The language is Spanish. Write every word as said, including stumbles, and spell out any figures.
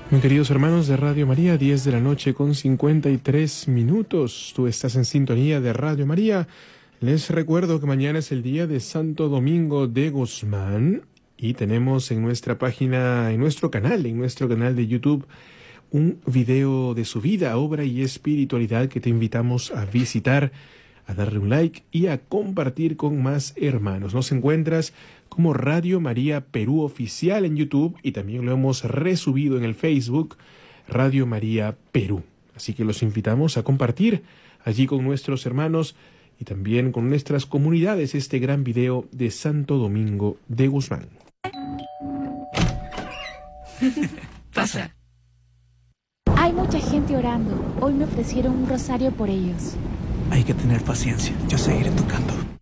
Mis queridos hermanos de Radio María, diez de la noche con cincuenta y tres minutos. Tú estás en sintonía de Radio María. Les recuerdo que mañana es el día de Santo Domingo de Guzmán y tenemos en nuestra página, en nuestro canal, en nuestro canal de YouTube, un video de su vida, obra y espiritualidad que te invitamos a visitar, a darle un like y a compartir con más hermanos. Nos encuentras como Radio María Perú Oficial en YouTube y también lo hemos resubido en el Facebook Radio María Perú. Así que los invitamos a compartir allí con nuestros hermanos y también con nuestras comunidades este gran video de Santo Domingo de Guzmán. Pasa. Hay mucha gente orando. Hoy me ofrecieron un rosario por ellos. Hay que tener paciencia. Yo seguiré tocando.